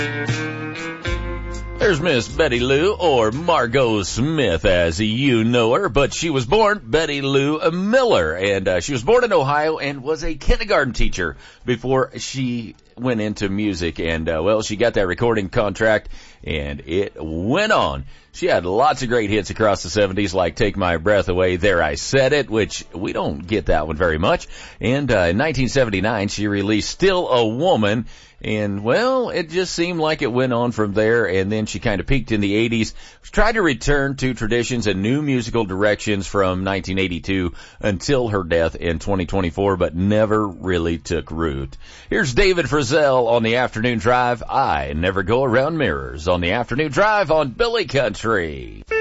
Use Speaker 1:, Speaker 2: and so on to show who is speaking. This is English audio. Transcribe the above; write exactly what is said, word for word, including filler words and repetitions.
Speaker 1: There's Miss Betty Lou, or Margot Smith as you know her, but she was born Betty Lou Miller, and uh, she was born in Ohio and was a kindergarten teacher before she went into music, and uh, well, she got that recording contract, and it went on. She had lots of great hits across the seventies, like Take My Breath Away, There I Said It, which we don't get that one very much. And uh, in nineteen seventy-nine, she released Still a Woman, and, well, it just seemed like it went on from there, and then she kind of peaked in the eighties. She tried to return to traditions and new musical directions from nineteen eighty-two until her death in twenty twenty-four, but never really took root. Here's David Frizzell on the Afternoon Drive. I never go around mirrors on the Afternoon Drive on Billy Country.